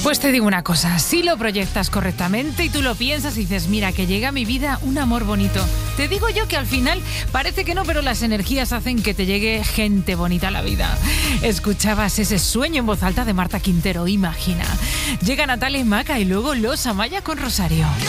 Pues te digo una cosa, si lo proyectas correctamente y tú lo piensas y dices, mira, que llega a mi vida un amor bonito. Te digo yo que al final parece que no, pero las energías hacen que te llegue gente bonita a la vida. Escuchabas ese sueño en voz alta de Marta Quintero, imagina. Llega Natalia y Maca y luego Los Amaya con Rosario.